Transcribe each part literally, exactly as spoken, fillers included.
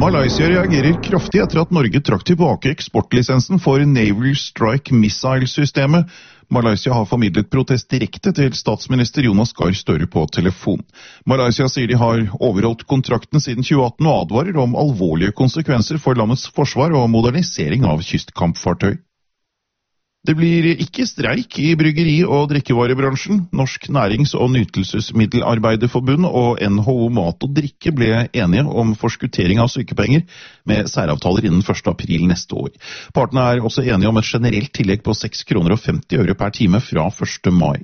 Malaysia reagerer kraftig etter at Norge trakk tilbake eksportlisensen for Naval Strike Missile-systemet. Malaysia har formidlet protest direkte til statsminister Jonas Gahr Støre på telefon. Malaysia sier de har overholdt kontrakten siden tjue atten og advarer om alvorlige konsekvenser for landets forsvar og modernisering av kystkampfartøy. Det blir ikke streik i bryggeri- og drikkevarebransjen. Norsk Nærings- og Nytelsesmiddelarbeiderforbund og N H O Mat og Drikke ble enige om forskuttering av sykepenger med særavtaler innen første april neste år. Partene er også enige om et generelt tillegg på seks kroner og femti øre per time fra første mai.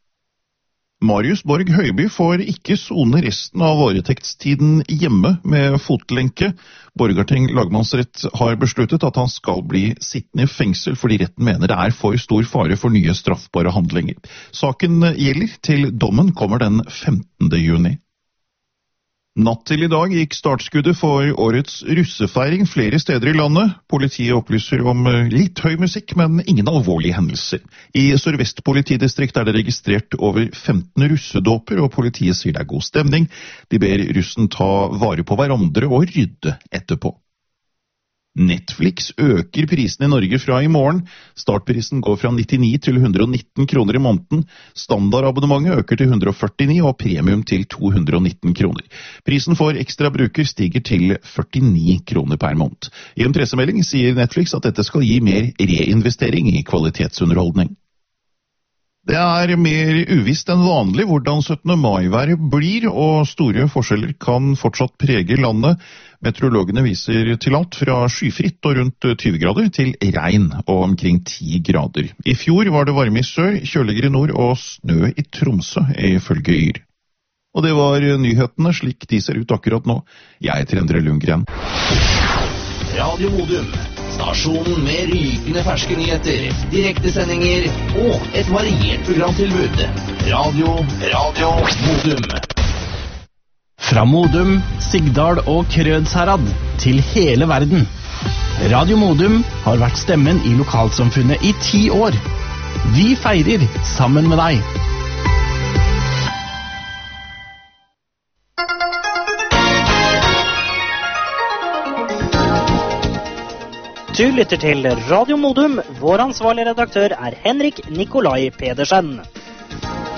Marius Borg Høiby får ikke sone resten av varetektstiden hjemme med fotlenke. Borgarting lagmannsrett har besluttet at han skal bli sittende i fengsel fordi retten mener det er for stor fare for nye straffbare handlinger. Saken gjelder til dommen kommer den femtende juni. Natt til i dag gikk startskuddet for årets russefeiring flere steder i landet. Politiet opplyser om litt høy musikk, men ingen alvorlige hendelser. I Sør-Vest politidistrikt er det registrert over femten russedåper, og politiet sier det er god stemning. De ber russen ta vare på hverandre og rydde etterpå. Netflix øker prisen i Norge fra i morgen. Startprisen går fra nittini til hundre og nitten kroner i måneden. Standardabonnementet øker til hundre og førtini og premium til to hundre og nitten kroner. Prisen for ekstra bruker stiger til førtini kroner per måned. I en pressemelding sier Netflix at dette skal gi mer reinvestering i kvalitetsunderholdning. Det er mer uvisst enn vanlig hvordan syttende mai-været blir, og store forskjeller kan fortsatt prege landet. Meteorologene viser til alt fra skyfritt og rundt tyve grader til regn og omkring ti grader. I fjor var det varme i sør, kjøligere i nord og snø i Tromsø, ifølge Yr. Og det var nyhetene slik de ser ut akkurat nå. Jeg heter Endre Lundgren. Radio Modum. Stasjonen med rykende ferske nyheter, direktesendinger og et variert programtilbud. Radio, Radio Modum. Fra Modum, Sigdal og Krødsherad til hele verden. Radio Modum har vært stemmen i lokalsamfunnet i ti år. Vi feirer sammen med deg. Du lytter til Radio Modum. Vår ansvarlige redaktør er Henrik Nikolai Pedersen.